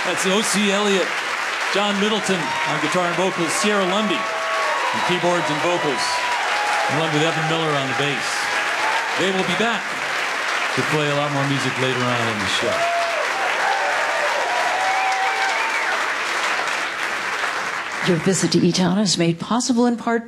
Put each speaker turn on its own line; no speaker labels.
That's O.C. Elliott, John Middleton on guitar and vocals, Sierra Lundy on keyboards and vocals, along with Evan Miller on the bass. They will be back to play a lot more music later on in the show.
Your visit to E-Town is made possible in part